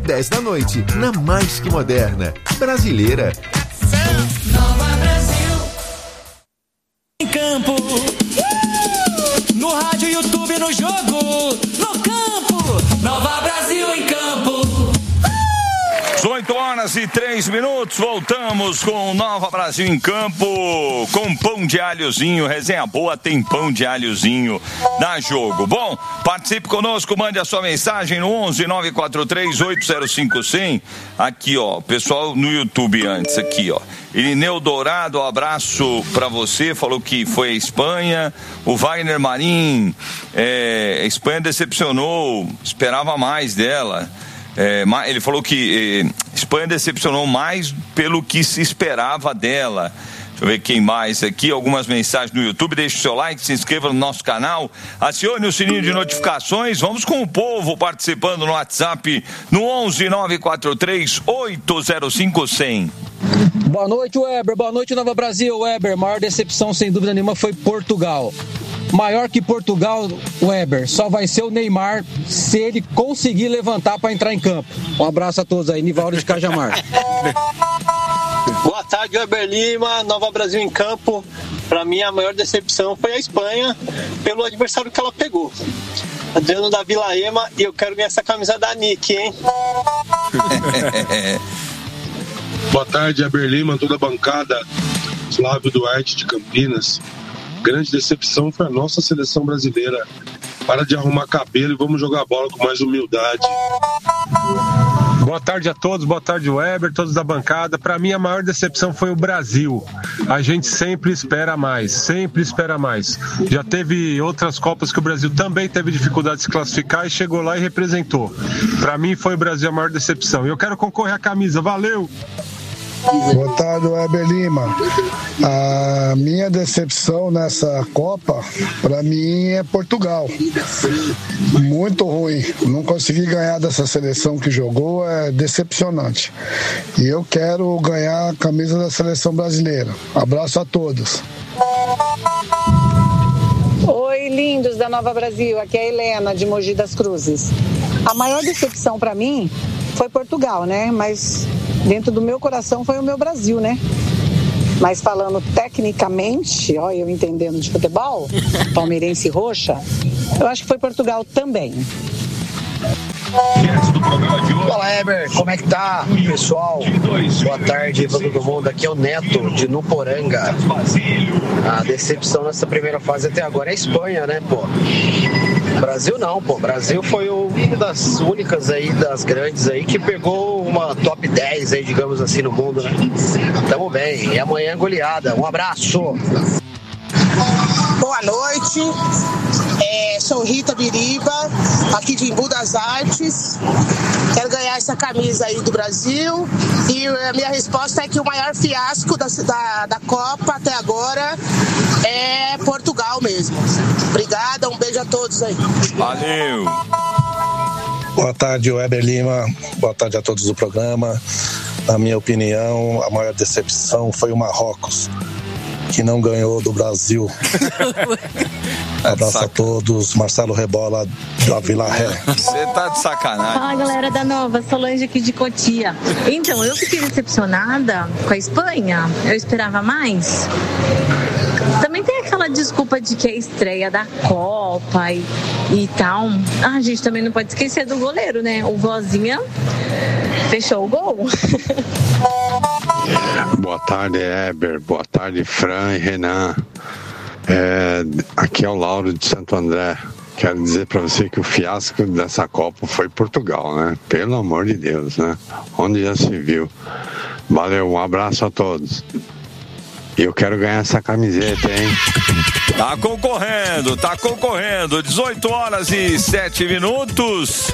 10 da noite, na Mais Que Moderna, Brasileira. Nova Brasil. Em campo, no rádio, YouTube, no jogo, no campo, Nova Brasil em campo. 18h03, voltamos com Nova Brasil em campo, com pão de alhozinho, resenha boa, tem pão de alhozinho, dá jogo. Bom, participe conosco, mande a sua mensagem no 11-943-805-100, aqui ó, pessoal no YouTube antes, aqui ó, Irineu Dourado, abraço pra você, falou que foi a Espanha, o Wagner Marim, a Espanha decepcionou, esperava mais dela. Ele falou que Espanha decepcionou mais pelo que se esperava dela. Deixa eu ver quem mais aqui, algumas mensagens no YouTube. Deixe o seu like, se inscreva no nosso canal, acione o sininho de notificações. Vamos com o povo participando no WhatsApp no 11-943-805-100. Boa noite, Weber. Boa noite, Nova Brasil. Weber, maior decepção sem dúvida nenhuma foi Portugal. Maior que Portugal, Weber, só vai ser o Neymar se ele conseguir levantar para entrar em campo. Um abraço a todos aí, Nivaldo de Cajamar. Boa tarde, Weber Lima, Nova Brasil em campo. Para mim, a maior decepção foi a Espanha, pelo adversário que ela pegou. Adriano da Vila Ema, e eu quero ganhar essa camisa da Nick, hein? Boa tarde, Weber Lima, toda a bancada. Flávio Duarte de Campinas. Grande decepção foi a nossa seleção brasileira. Para de arrumar cabelo e vamos jogar bola com mais humildade. Boa tarde a todos, boa tarde Weber, todos da bancada. Para mim a maior decepção foi o Brasil. A gente sempre espera mais. Já teve outras Copas que o Brasil também teve dificuldade de se classificar e chegou lá e representou. Para mim foi o Brasil a maior decepção. E eu quero concorrer à camisa, valeu! Boa tarde, Weber Lima. A minha decepção nessa Copa, para mim, é Portugal. Muito ruim. Não consegui ganhar dessa seleção que jogou, é decepcionante. E eu quero ganhar a camisa da seleção brasileira. Abraço a todos. Oi, lindos da Nova Brasil. Aqui é a Helena, de Mogi das Cruzes. A maior decepção para mim foi Portugal, né? Mas dentro do meu coração foi o meu Brasil, né? Mas falando tecnicamente, ó, eu entendendo de futebol, palmeirense roxa, eu acho que foi Portugal também. Fala, Heber, como é que tá, pessoal? Boa tarde pra todo mundo. Aqui é o Neto, de Nuporanga. A decepção nessa primeira fase até agora é a Espanha, né, pô? Brasil não, pô. Brasil foi uma das únicas aí, das grandes aí, que pegou uma top 10 aí, digamos assim, no mundo, né? Tamo bem. E amanhã é goleada. Um abraço. Boa noite. Sou Rita Biriba, aqui de Embu das Artes. Quero ganhar essa camisa aí do Brasil. E a minha resposta é que o maior fiasco da Copa até agora é Portugal mesmo. Obrigada, um beijo a todos aí. Valeu! Boa tarde, Weber Lima. Boa tarde a todos do programa. Na minha opinião, a maior decepção foi o Marrocos, que não ganhou do Brasil. Abraço a todos, Marcelo Rebola da Vila Ré. Você tá de sacanagem. Fala, galera da Nova, Solange aqui de Cotia. Então, eu fiquei decepcionada com a Espanha, eu esperava mais. Também tem aquela desculpa de que é a estreia da Copa e tal. A gente também não pode esquecer do goleiro, né? O Vozinha fechou o gol. Boa tarde, Heber. Boa tarde, Fran e Renan. Aqui é o Lauro de Santo André. Quero dizer para você que o fiasco dessa Copa foi Portugal, né? Pelo amor de Deus, né? Onde já se viu. Valeu, um abraço a todos. E eu quero ganhar essa camiseta, hein? Tá concorrendo. 18h07.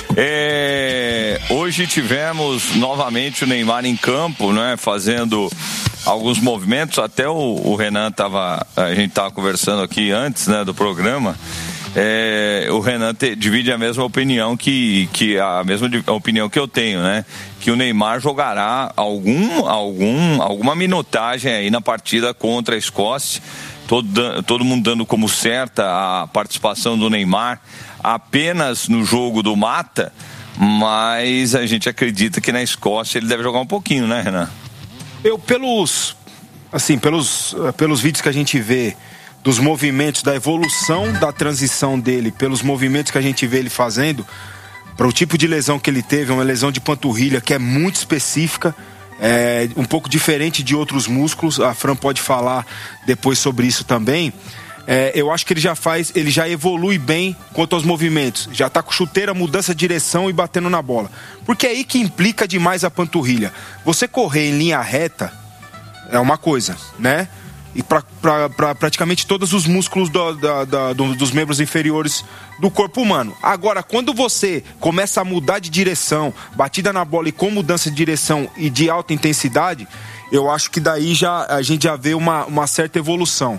Hoje tivemos novamente o Neymar em campo, né? Fazendo alguns movimentos. Até o Renan a gente tava conversando aqui antes, né, do programa. O Renan divide a mesma opinião que a mesma opinião que eu tenho, né? Que o Neymar jogará alguma minutagem aí na partida contra a Escócia. Todo mundo dando como certa a participação do Neymar apenas no jogo do mata, mas a gente acredita que na Escócia ele deve jogar um pouquinho, né, Renan? Pelos vídeos que a gente vê dos movimentos, da evolução da transição dele, pelos movimentos que a gente vê ele fazendo, para o tipo de lesão que ele teve, uma lesão de panturrilha que é muito específica, um pouco diferente de outros músculos, a Fran pode falar depois sobre isso também. Eu acho que ele já evolui bem quanto aos movimentos, já tá com chuteira, mudança de direção e batendo na bola, porque é aí que implica demais a panturrilha. Você correr em linha reta é uma coisa, né? E para praticamente todos os músculos dos membros inferiores do corpo humano. Agora, quando você começa a mudar de direção, batida na bola e com mudança de direção e de alta intensidade, eu acho que daí a gente já vê uma certa evolução.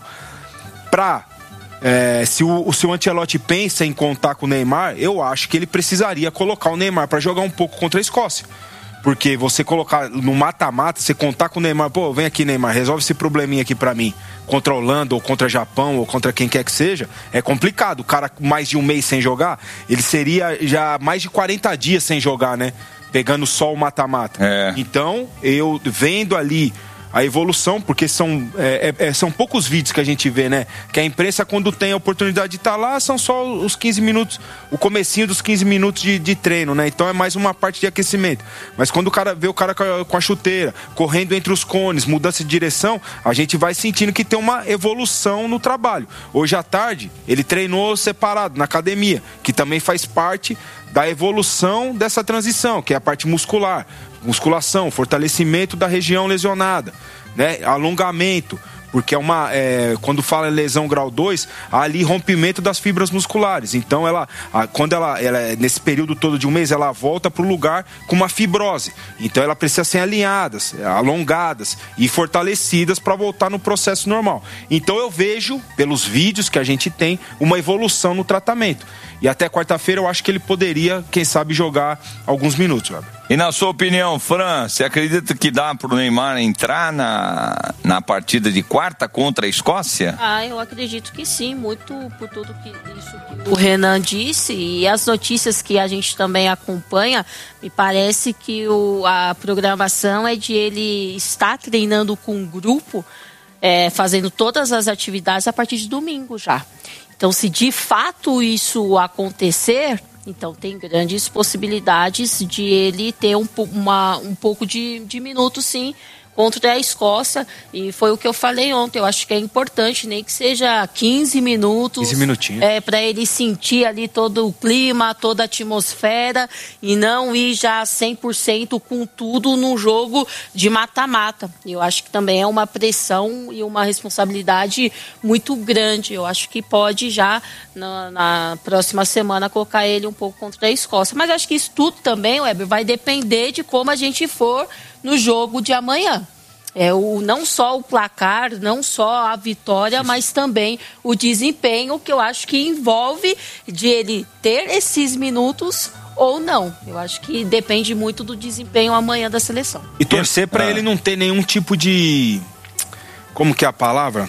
Se o Ancelotti pensa em contar com o Neymar, eu acho que ele precisaria colocar o Neymar para jogar um pouco contra a Escócia. Porque você colocar no mata-mata, você contar com o Neymar, vem aqui, Neymar, resolve esse probleminha aqui pra mim, contra a Holanda, ou contra o Japão, ou contra quem quer que seja, é complicado. O cara com mais de um mês sem jogar, ele seria já mais de 40 dias sem jogar, né? Pegando só o mata-mata. Então, eu vendo ali a evolução, porque são poucos vídeos que a gente vê, né? Que a imprensa, quando tem a oportunidade de estar lá, são só os 15 minutos, o comecinho dos 15 minutos de treino, né? Então é mais uma parte de aquecimento. Mas quando o cara vê o cara com a chuteira, correndo entre os cones, mudança de direção, a gente vai sentindo que tem uma evolução no trabalho. Hoje à tarde, ele treinou separado na academia, que também faz parte da evolução dessa transição, que é a parte muscular, musculação, fortalecimento da região lesionada, né? Alongamento, porque quando fala em lesão grau 2, há ali rompimento das fibras musculares. Então, quando ela nesse período todo de um mês, ela volta para o lugar com uma fibrose. Então, ela precisa ser alinhadas, alongadas e fortalecidas para voltar no processo normal. Então, eu vejo, pelos vídeos que a gente tem, uma evolução no tratamento. E até quarta-feira eu acho que ele poderia, quem sabe, jogar alguns minutos, Weber. E na sua opinião, Fran, você acredita que dá para o Neymar entrar na partida de quarta contra a Escócia? Eu acredito que sim, muito por tudo isso que o Renan disse e as notícias que a gente também acompanha. Me parece que a programação é de ele estar treinando com um grupo, fazendo todas as atividades a partir de domingo já. Então, se de fato isso acontecer, então tem grandes possibilidades de ele ter um pouco de minutos, sim, contra a Escócia. E foi o que eu falei ontem. Eu acho que é importante, nem que seja 15 minutos. 15 minutinhos. Para ele sentir ali todo o clima, toda a atmosfera e não ir já 100% com tudo no jogo de mata-mata. Eu acho que também é uma pressão e uma responsabilidade muito grande. Eu acho que pode já, na próxima semana, colocar ele um pouco contra a Escócia. Mas acho que isso tudo também, Weber, vai depender de como a gente for no jogo de amanhã. Não só o placar, não só a vitória, mas também o desempenho, que eu acho que envolve de ele ter esses minutos ou não. Eu acho que depende muito do desempenho amanhã da seleção. E torcer para ele não ter nenhum tipo de... Como que é a palavra?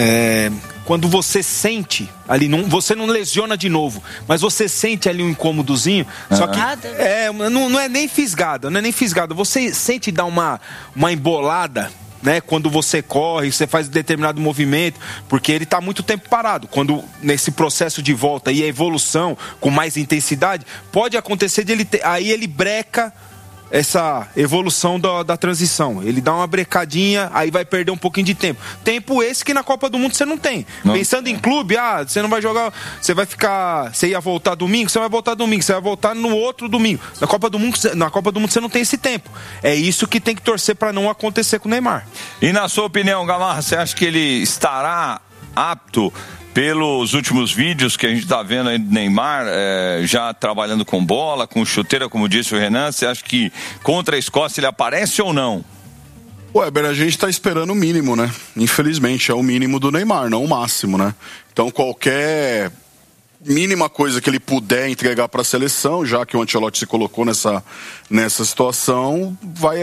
Quando você sente ali, você não lesiona de novo, mas você sente ali um incômodozinho, só que não é nem fisgada, você sente dar uma embolada, né? Quando você corre, você faz determinado movimento, porque ele está muito tempo parado. Quando nesse processo de volta e a evolução com mais intensidade, pode acontecer de aí ele breca essa evolução da transição. Ele dá uma brecadinha, aí vai perder um pouquinho de tempo. Tempo esse que na Copa do Mundo você não tem. Pensando em clube, você não vai jogar, você ia voltar domingo, você vai voltar domingo, você vai voltar no outro domingo. Na Copa do Mundo você não tem esse tempo. É isso que tem que torcer para não acontecer com o Neymar. E na sua opinião, Gamarra, você acha que ele estará apto, pelos últimos vídeos que a gente está vendo aí do Neymar, já trabalhando com bola, com chuteira, como disse o Renan, você acha que contra a Escócia ele aparece ou não? Weber, a gente está esperando o mínimo, né? Infelizmente, é o mínimo do Neymar, não o máximo, né? Então, qualquer mínima coisa que ele puder entregar para a seleção, já que o Ancelotti se colocou nessa situação,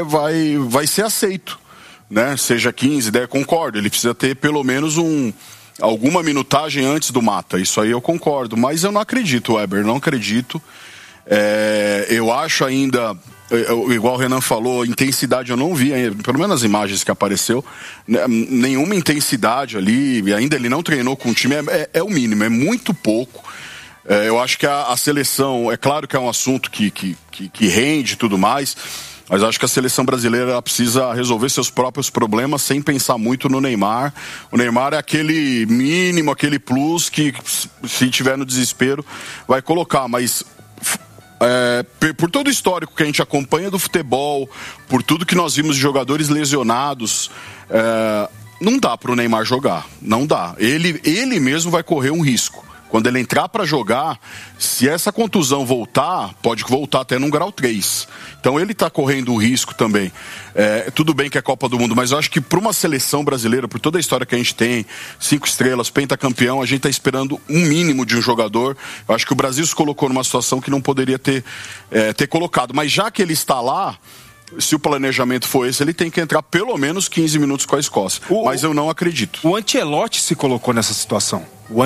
vai ser aceito, né? Seja 15, 10, concordo. Ele precisa ter pelo menos alguma minutagem antes do mata. Isso aí eu concordo. Mas eu não acredito, Weber, não acredito. Eu acho ainda, igual o Renan falou, intensidade eu não vi, pelo menos nas imagens que apareceu, nenhuma intensidade ali, e ainda ele não treinou com o time, é o mínimo, é muito pouco. Eu acho que a seleção, é claro que é um assunto que rende e tudo mais, mas acho que a seleção brasileira precisa resolver seus próprios problemas sem pensar muito no Neymar. O Neymar é aquele mínimo, aquele plus que, se tiver no desespero, vai colocar. Mas por todo o histórico que a gente acompanha do futebol, por tudo que nós vimos de jogadores lesionados, não dá para o Neymar jogar. Não dá. Ele mesmo vai correr um risco. Quando ele entrar para jogar, se essa contusão voltar, pode voltar até num grau 3. Então ele está correndo um risco também. Tudo bem que é Copa do Mundo, mas eu acho que para uma seleção brasileira, por toda a história que a gente tem, 5 estrelas, pentacampeão, a gente está esperando um mínimo de um jogador. Eu acho que o Brasil se colocou numa situação que não poderia ter colocado. Mas já que ele está lá, se o planejamento for esse, ele tem que entrar pelo menos 15 minutos com a Escócia. Mas eu não acredito. O Ancelotti se colocou nessa situação.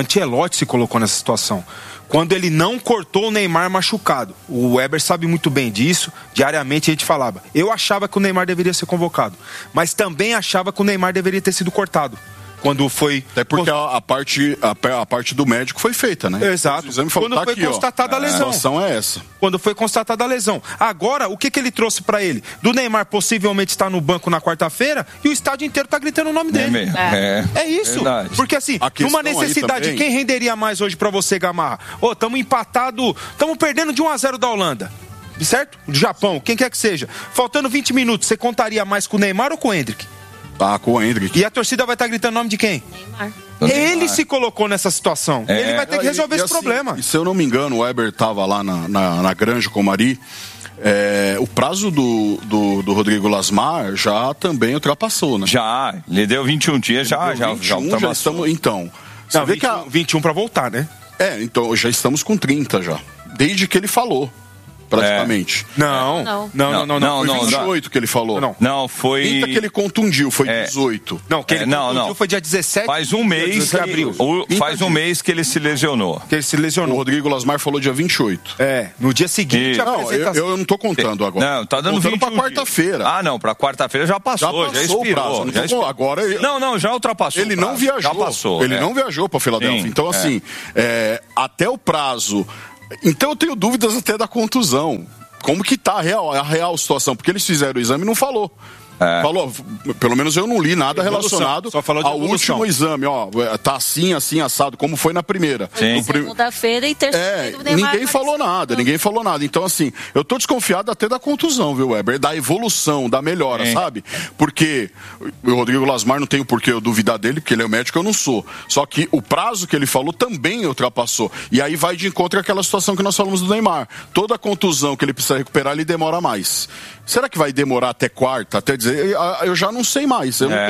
Quando ele não cortou o Neymar machucado. O Weber sabe muito bem disso. Diariamente a gente falava. Eu achava que o Neymar deveria ser convocado. Mas também achava que o Neymar deveria ter sido cortado. Quando foi... Até porque a parte do médico foi feita, né? Exato. Quando foi constatada a lesão. A situação é essa. Quando foi constatada a lesão. Agora, o que ele trouxe pra ele? Do Neymar possivelmente estar no banco na quarta-feira e o estádio inteiro tá gritando o nome dele. É isso. Verdade. Porque assim, numa necessidade, quem renderia mais hoje pra você, Gamarra? Tamo empatado, tamo perdendo de 1-0 da Holanda. Certo? Do Japão, quem quer que seja. Faltando 20 minutos, você contaria mais com o Neymar ou com o Endrick? Com o Endrick. E a torcida vai estar gritando o nome de quem? Neymar. Ele se colocou nessa situação. Ele vai ter que resolver esse problema. E se eu não me engano, o Weber estava lá na Granja com o Mari. O prazo do Rodrigo Lasmar já também ultrapassou, né? Já, ele deu 21 dias, já ultrapassou. Então, você vê que 21 para voltar, né? Então já estamos com 30 já. Desde que ele falou. Praticamente. Não. Foi 28 que ele falou. Não, foi... 30 que ele contundiu, foi 18. Não, que ele contundiu foi dia 17 Faz um mês de abril. Faz um mês que ele se lesionou. O Rodrigo Lasmar falou dia 28. No dia seguinte. Eu não tô contando agora. Não, tá dando 21 pra quarta-feira. Pra quarta-feira já passou, já expirou. Agora... já ultrapassou. Ele não viajou. Já passou. Ele não viajou pra Filadélfia. Então, assim, até o prazo... Então eu tenho dúvidas até da contusão. Como que tá a real situação? Porque eles fizeram o exame e não falou. Falou, pelo menos eu não li nada relacionado ao último exame. Tá assim, assado, como foi na primeira. Segunda-feira e terça-feira. Ninguém falou nada. Então, assim, eu tô desconfiado até da contusão, viu, Weber? Da evolução, da melhora, sabe? Porque o Rodrigo Lasmar não tenho por que eu duvidar dele, porque ele é o médico, eu não sou. Só que o prazo que ele falou também ultrapassou. E aí vai de encontro àquela situação que nós falamos do Neymar. Toda contusão que ele precisa recuperar, ele demora mais. Será que vai demorar até quarta, até dizer? Eu já não sei mais. Eu não